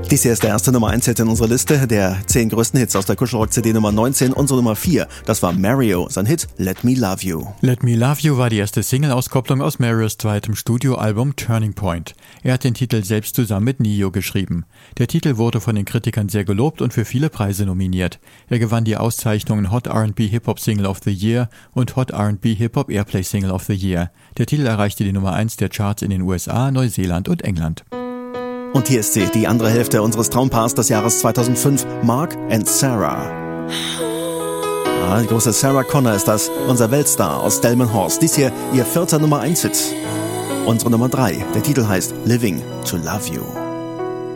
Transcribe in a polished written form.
Dies hier ist der erste Nummer 1 Hit in unserer Liste der 10 größten Hits aus der Kuschelrock-CD Nummer 19. Unsere Nummer 4, das war Mario, sein Hit Let Me Love You. Let Me Love You war die erste Single-Auskopplung aus Marios zweitem Studioalbum Turning Point. Er hat den Titel selbst zusammen mit Ne-Yo geschrieben. Der Titel wurde von den Kritikern sehr gelobt und für viele Preise nominiert. Er gewann die Auszeichnungen Hot R&B Hip-Hop Single of the Year und Hot R&B Hip-Hop Airplay Single of the Year. Der Titel erreichte die Nummer 1 der Charts in den USA, Neuseeland und England. Und hier ist sie, die andere Hälfte unseres Traumpaars des Jahres 2005, Mark and Sarah. Die große Sarah Connor ist das, unser Weltstar aus Delmenhorst. Dies hier ihr 4. Nummer 1 Hit. Unsere Nummer 3, der Titel heißt Living to Love You.